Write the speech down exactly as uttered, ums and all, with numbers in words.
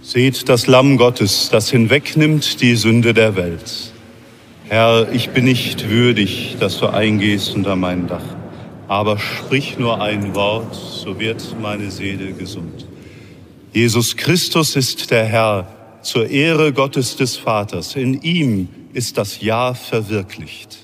Seht das Lamm Gottes, das hinwegnimmt die Sünde der Welt. Herr, ich bin nicht würdig, dass du eingehst unter mein Dach, aber sprich nur ein Wort, so wird meine Seele gesund. Jesus Christus ist der Herr, zur Ehre Gottes des Vaters. In ihm ist das Ja verwirklicht.